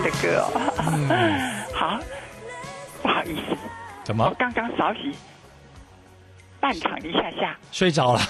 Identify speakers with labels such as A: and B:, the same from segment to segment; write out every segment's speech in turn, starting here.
A: 的歌哦。好，不好意思，
B: 怎么？
A: 我刚刚少许半场一下
B: 睡着了。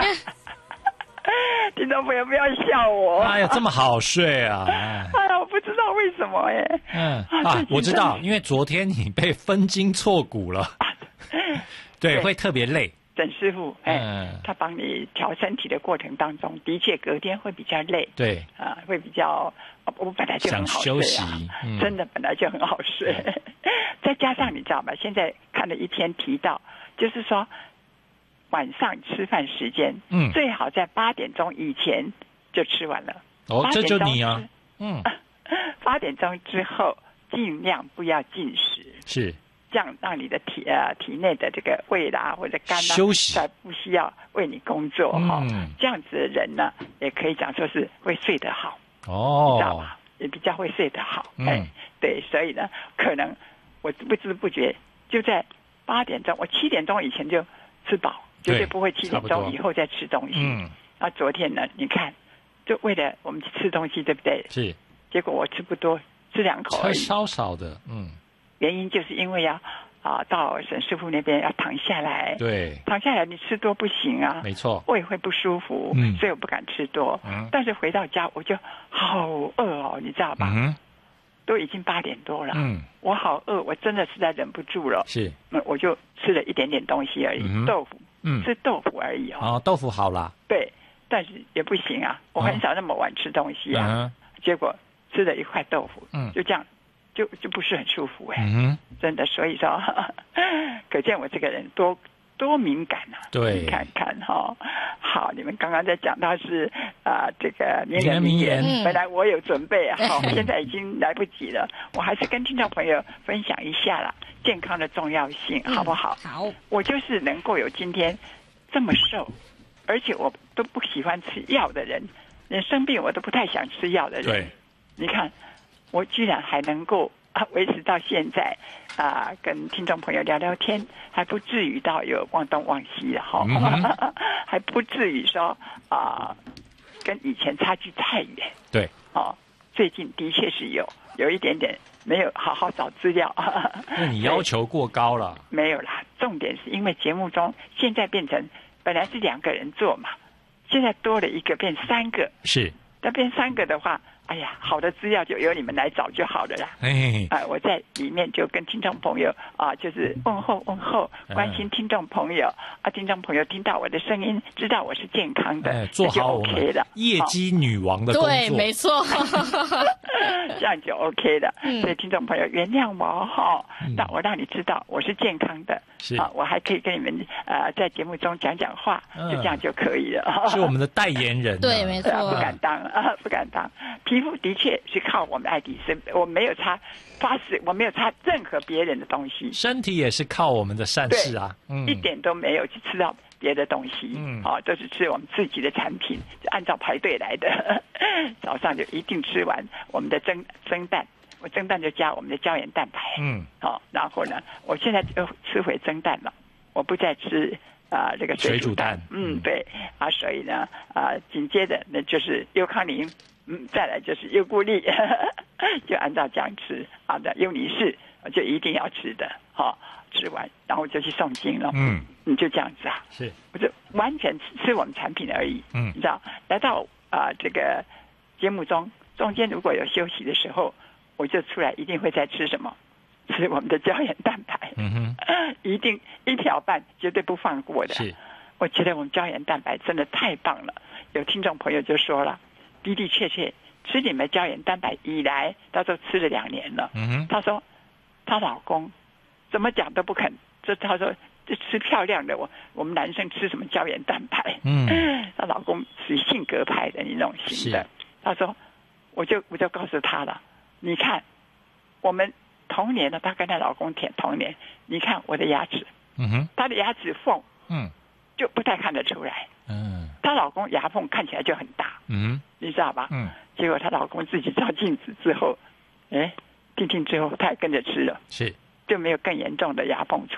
A: 听众朋友不要笑我。
B: 哎呀，这么好睡啊！
A: 哎呀，我不知道为什么哎。
B: 我知道，因为昨天你被分筋错骨了。对，会特别累。
A: 沈师傅，他帮你调身体的过程当中，的确隔天会比较累。
B: 对，
A: 会比较，我本来就很好睡
B: 想休息，
A: 真的本来就很好睡。再加上你知道吗？现在看了一篇提到，就是说晚上吃饭时间，最好在8点钟以前就吃完了。
B: 哦，这就你啊
A: ，8点钟之后尽量不要进食。
B: 是。
A: 这样让你的体内的这个胃啦或者肝啦
B: 休息，
A: 才不需要为你工作这样子的人呢，也可以讲说是会睡得好你知道吧？也比较会睡得好。对，所以呢，可能我不知不觉就在8点钟，我7点钟以前就吃饱，绝对不会7点钟以后再吃东西。昨天呢，你看，就为了我们吃东西，对不对？
B: 是。
A: 结果我吃不多，吃2口而已，
B: 吃稍少的。
A: 原因就是因为要到沈师傅那边要躺下来，
B: 对，
A: 躺下来你吃多不行啊，
B: 没错，
A: 胃会不舒服，所以我不敢吃多。但是回到家我就好饿哦，你知道吧？都已经8点多了，我好饿，我真的实在忍不住了，
B: 是，
A: 我就吃了一点点东西而已，豆腐，吃豆腐而已哦。
B: 豆腐好啦，
A: 对，但是也不行啊，我很少那么晚吃东西啊，结果吃了1块豆腐，就这样。就不是很舒服真的，所以说，可见我这个人多敏感啊！
B: 对，
A: 你看看好，你们刚刚在讲到是这个名人名言，本来我有准备现在已经来不及了，我还是跟听众朋友分享一下啦，健康的重要性，好不好？
C: 好，
A: 我就是能够有今天这么瘦，而且我都不喜欢吃药的人，连生病我都不太想吃药的人，
B: 对，
A: 你看。我居然还能够维持到现在跟听众朋友聊聊天，还不至于到有忘东忘西的还不至于说跟以前差距太远。
B: 对，
A: 最近的确是有一点点没有好好找资料。
B: 那你要求过高了？
A: 没有啦，重点是因为节目中现在变成本来是2个人做嘛，现在多了1个变3个，
B: 是，
A: 那变3个的话。哎呀，好的资料就由你们来找就好了啦。我在里面就跟听众朋友就是问候，关心听众朋友听众朋友听到我的声音，知道我是健康的，
B: 做好我们
A: OK 的
B: 业绩女王的工作，
C: 对，没错，
A: 这样就 OK 的。所以听众朋友原谅我那我让你知道我是健康的，我还可以跟你们在节目中讲讲话，就这样就可以了。
B: 是我们的代言人，
C: 对，没错，
A: 不敢当不敢当。皮肤的确是靠我们爱迪生，我没有擦发誓，我没有擦任何别人的东西。
B: 身体也是靠我们的善事啊，
A: 一点都没有去吃到别的东西，都是吃我们自己的产品，就按照排队来的。早上就一定吃完我们的蒸蛋，我蒸蛋就加我们的胶原蛋白，然后呢，我现在就吃回蒸蛋了，我不再吃这个水煮蛋，对所以呢紧接着那就是优康宁。再来就是优固力，就按照这样吃。好的，优尼氏就一定要吃的，吃完然后就去诵经了。你就这样子
B: 是，
A: 我就完全吃我们产品而已。你知道，来到这个节目中间如果有休息的时候，我就出来一定会再吃什么？吃我们的胶原蛋白。一定1条半绝对不放过的。
B: 是，
A: 我觉得我们胶原蛋白真的太棒了。有听众朋友就说了。的的确确吃你们胶原蛋白以来，他说吃了2年了。他说她老公怎么讲都不肯，他说这吃漂亮的我们男生吃什么胶原蛋白？她老公是性格派的那种型的。他说我就告诉他了，你看我们同年的，他跟她老公同年，你看我的牙齿，她的牙齿缝，就不太看得出来。她老公牙缝看起来就很大，你知道吧？结果她老公自己照镜子之后，听之后，他也跟着吃了，
B: 是，
A: 就没有更严重的牙缝出